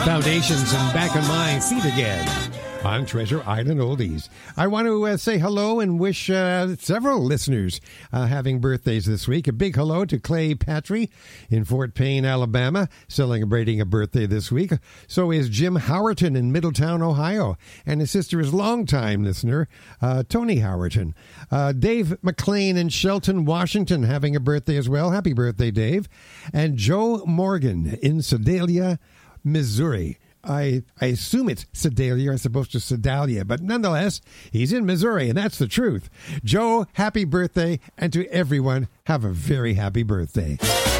Foundations and Back on My Feet Again on Treasure Island Oldies. I want to say hello and wish several listeners having birthdays this week. A big hello to Clay Patry in Fort Payne, Alabama, celebrating a birthday this week. So is Jim Howerton in Middletown, Ohio. And his sister is longtime listener, Tony Howerton. Dave McLean in Shelton, Washington, having a birthday as well. Happy birthday, Dave. And Joe Morgan in Sedalia, Missouri. I assume it's Sedalia as opposed to Sedalia, but nonetheless, he's in Missouri, and that's the truth. Joe, happy birthday, and to everyone, have a very happy birthday.